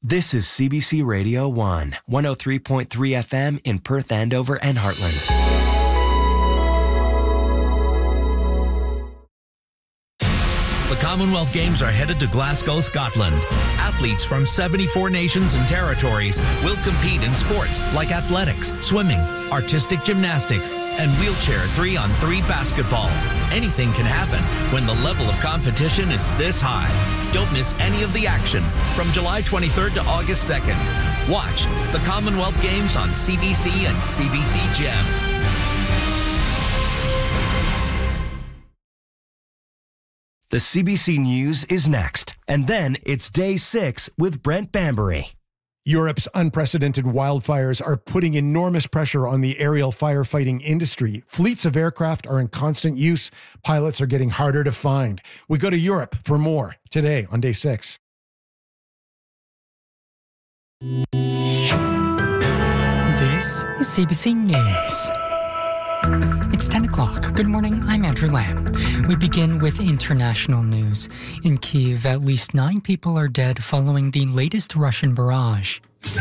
This is CBC Radio 1, 103.3 FM in Perth, Andover, and Heartland. The Commonwealth Games are headed to Glasgow, Scotland. Athletes from 74 nations and territories will compete in sports like athletics, swimming, artistic gymnastics, and wheelchair 3-on-3 basketball. Anything can happen when the level of competition is this high. Don't miss any of the action from July 23rd to August 2nd. Watch the Commonwealth Games on CBC and CBC Gem. The CBC News is next, and then it's Day 6 with Brent Bambury. Europe's unprecedented wildfires are putting enormous pressure on the aerial firefighting industry. Fleets of aircraft are in constant use. Pilots are getting harder to find. We go to Europe for more today on Day 6. This is CBC News. It's 10 o'clock. Good morning, I'm Andrew Lamb. We begin with international news. In Kyiv, at least 9 people are dead following the latest Russian barrage.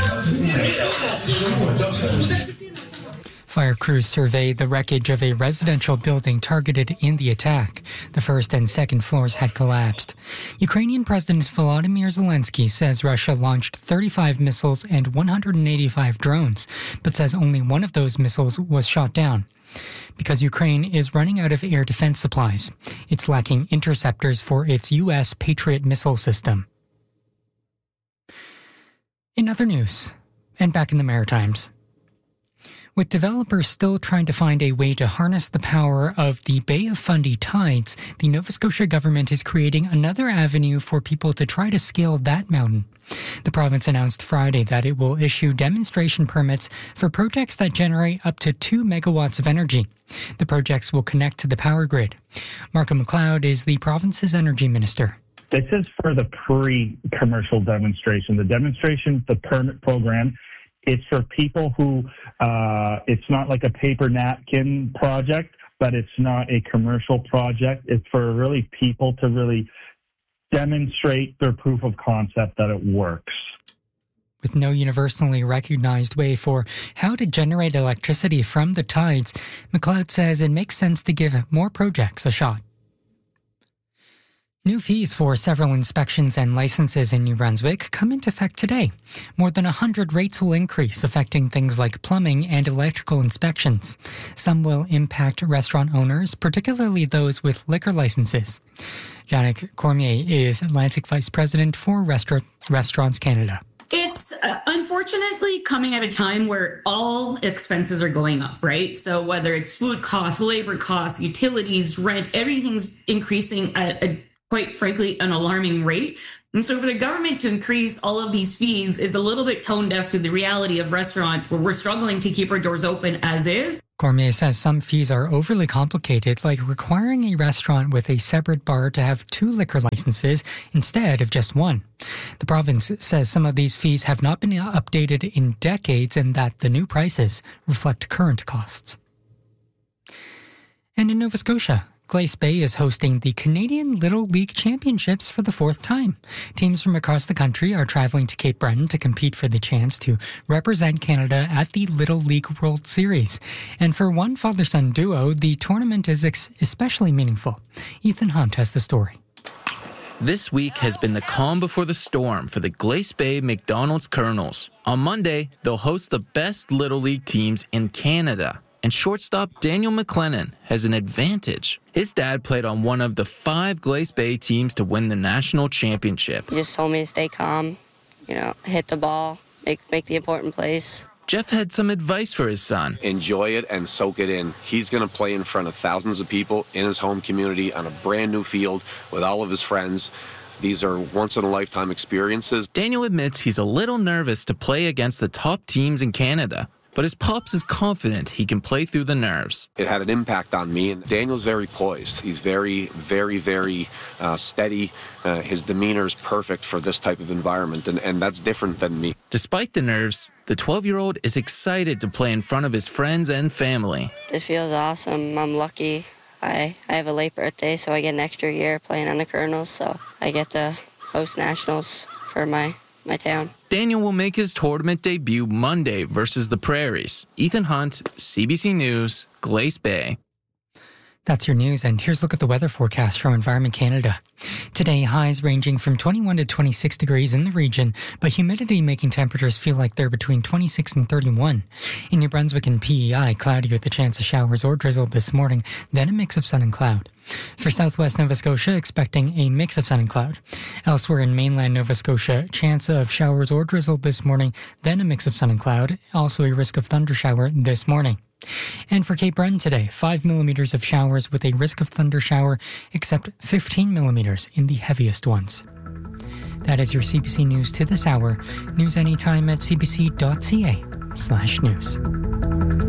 Fire crews surveyed the wreckage of a residential building targeted in the attack. The first and second floors had collapsed. Ukrainian President Volodymyr Zelensky says Russia launched 35 missiles and 185 drones, but says only one of those missiles was shot down. Because Ukraine is running out of air defense supplies, it's lacking interceptors for its U.S. Patriot missile system. In other news, and back in the Maritimes, with developers still trying to find a way to harness the power of the Bay of Fundy tides, the Nova Scotia government is creating another avenue for people to try to scale that mountain. The province announced Friday that it will issue demonstration permits for projects that generate up to 2 megawatts of energy. The projects will connect to the power grid. Markham McLeod is the province's energy minister. This is for the pre-commercial demonstration. The demonstration, the permit program, it's for people who, it's not like a paper napkin project, but it's not a commercial project. It's for really people to really demonstrate their proof of concept that it works. With no universally recognized way for how to generate electricity from the tides, McLeod says it makes sense to give more projects a shot. New fees for several inspections and licenses in New Brunswick come into effect today. More than 100 rates will increase, affecting things like plumbing and electrical inspections. Some will impact restaurant owners, particularly those with liquor licenses. Jannik Cormier is Atlantic Vice President for Restaurants Canada. It's unfortunately coming at a time where all expenses are going up, right? So whether it's food costs, labor costs, utilities, rent, everything's increasing at a quite frankly, an alarming rate. And so for the government to increase all of these fees is a little bit tone deaf to the reality of restaurants where we're struggling to keep our doors open as is. Cormier says some fees are overly complicated, like requiring a restaurant with a separate bar to have 2 liquor licenses instead of just 1. The province says some of these fees have not been updated in decades and that the new prices reflect current costs. And in Nova Scotia, Glace Bay is hosting the Canadian Little League Championships for the 4th time. Teams from across the country are traveling to Cape Breton to compete for the chance to represent Canada at the Little League World Series. And for one father-son duo, the tournament is especially meaningful. Ethan Hunt has the story. This week has been the calm before the storm for the Glace Bay McDonald's Colonels. On Monday, they'll host the best Little League teams in Canada. And shortstop Daniel McLennan has an advantage. His dad played on one of the 5 Glace Bay teams to win the national championship. He just told me to stay calm, hit the ball, make the important plays. Jeff had some advice for his son. Enjoy it and soak it in. He's going to play in front of thousands of people in his home community on a brand new field with all of his friends. These are once-in-a-lifetime experiences. Daniel admits he's a little nervous to play against the top teams in Canada. But his pops is confident he can play through the nerves. It had an impact on me, and Daniel's very poised. He's very, very, very steady. His demeanor is perfect for this type of environment, and that's different than me. Despite the nerves, the 12-year-old is excited to play in front of his friends and family. It feels awesome. I'm lucky. I have a late birthday, so I get an extra year playing on the Colonels, so I get to host nationals for my my town. Daniel will make his tournament debut Monday versus the Prairies. Ethan Hunt, CBC News, Glace Bay. That's your news, and here's a look at the weather forecast from Environment Canada. Today, highs ranging from 21 to 26 degrees in the region, but humidity making temperatures feel like they're between 26 and 31. In New Brunswick and PEI, cloudy with a chance of showers or drizzle this morning, then a mix of sun and cloud. For southwest Nova Scotia, expecting a mix of sun and cloud. Elsewhere in mainland Nova Scotia, chance of showers or drizzle this morning, then a mix of sun and cloud, also a risk of thunder shower this morning. And for Cape Breton today, 5 millimeters of showers with a risk of thunder shower, except 15 millimeters in the heaviest ones. That is your CBC News to this hour. News anytime at cbc.ca/news.